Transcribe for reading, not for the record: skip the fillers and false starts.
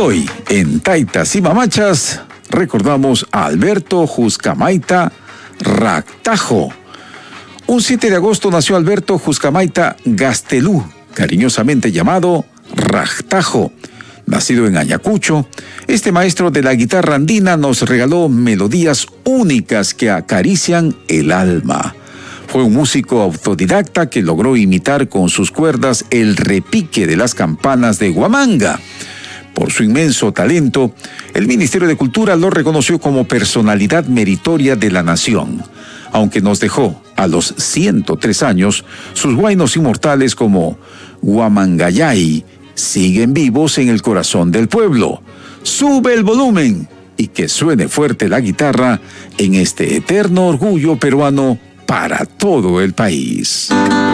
Hoy, en Taitas y Mamachas, recordamos a Alberto Juscamaita Ractajo. Un 7 de agosto nació Alberto Juscamaita Gastelú, cariñosamente llamado Ractajo. Nacido en Ayacucho, este maestro de la guitarra andina nos regaló melodías únicas que acarician el alma. Fue un músico autodidacta que logró imitar con sus cuerdas el repique de las campanas de Huamanga. Por su inmenso talento, el Ministerio de Cultura lo reconoció como personalidad meritoria de la nación. Aunque nos dejó a los 103 años, sus huaynos inmortales como Huamangayay siguen vivos en el corazón del pueblo. Sube el volumen y que suene fuerte la guitarra en este eterno orgullo peruano para todo el país.